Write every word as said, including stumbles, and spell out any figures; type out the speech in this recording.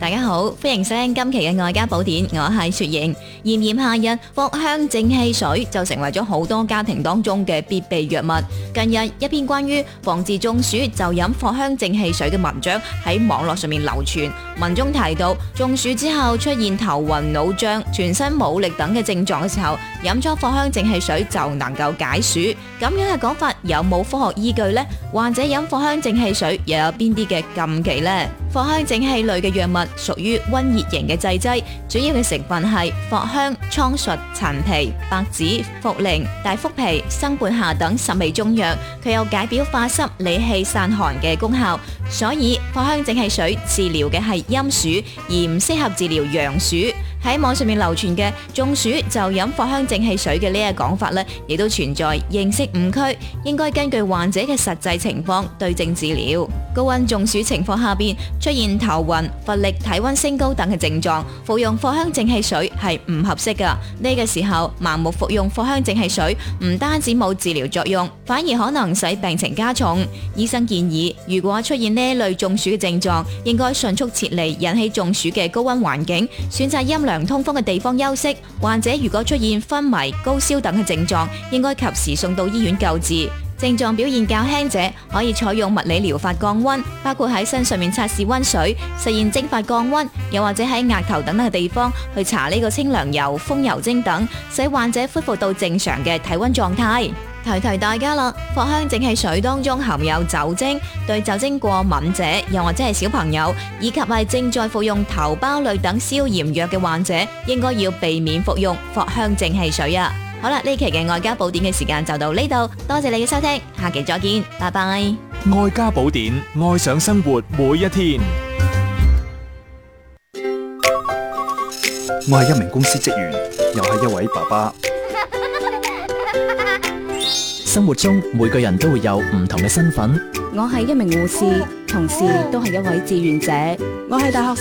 大家好，歡迎收聽今期嘅外家寶典，我係雪瑩。炎炎夏日，藿香正氣水就成為咗好多家庭當中嘅必備藥物。近日一篇關於防治中暑就飲藿香正氣水嘅文章喺網絡上面流傳，文中提到中暑之後出現頭暈腦脹、全身冇力等嘅症狀嘅時候，飲咗藿香正氣水就能夠解暑。咁樣嘅講法有冇科學依據呢？患者飲藿香正氣水又有邊啲嘅禁忌呢？藿香正氣類嘅藥物屬於溫熱型嘅製劑，主要嘅成分係藿香、蒼術、陳皮、白芷、茯苓、大腹皮、生梴夏等十味中藥，佢有解表化濕、理氣散寒嘅功效。所以藿香正氣水治療嘅係陰暑，而唔適合治療陽暑。喺網上面流傳嘅中暑就飲藿香正氣水嘅呢個講法呢，亦都存在認識誤區，應該根據患者嘅實際情況對症治療。高溫中暑情況下邊出現頭暈、乏力、體溫升高等嘅症狀，服用藿香正氣水係唔合適噶。呢個時候盲目服用藿香正氣水，唔單止冇治療作用，反而可能使病情加重。醫生建議，如果出現呢一類中暑嘅症狀，應該迅速撤離引起中暑嘅高溫環境，選擇陰涼通風嘅地方休息。患者如果出現昏迷、高燒等嘅症狀，應該及時送到醫院救治。症狀表現較輕者，可以採用物理療法降溫，包括喺身上面擦拭溫水，實現蒸發降溫，又或者喺額頭等等嘅地方去搽呢個清涼油、風油精等，使患者恢復到正常嘅體溫狀態。提提大家啦，藿香正氣水當中含有酒精，對酒精過敏者，又或者係小朋友，以及係正在服用頭孢類等消炎藥嘅患者，應該要避免服用藿香正氣水啊！好啦，呢期嘅外家寶典嘅時間就到呢度，多謝你嘅收聽，下期再見，拜拜。 外家寶典，愛上生活每一天。我係一名公司職員，又係一位爸爸。生活中每個人都會有唔同嘅身份。 我係一名護士，同時都係一位志願者。我係大學